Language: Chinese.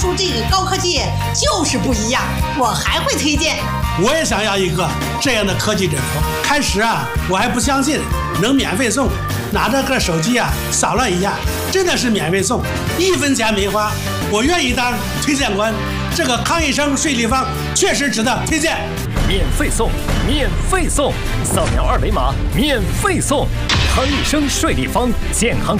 叔这个高科技就是不一样，我还会推荐。 我也想要一个这样的科技枕头。开始啊，我还不相信能免费送，拿着个手机啊，扫了一下，真的是免费送，1分钱没花。我愿意当推荐官。这个康医生睡立方确实值得推荐。 免费送，免费送，扫描2维码免费送。康医生睡立方，健康